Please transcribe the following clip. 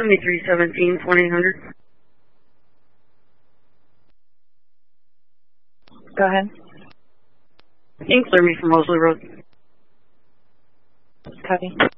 7317, 2800. Go ahead. You can clear me from Mosley Road. Copy.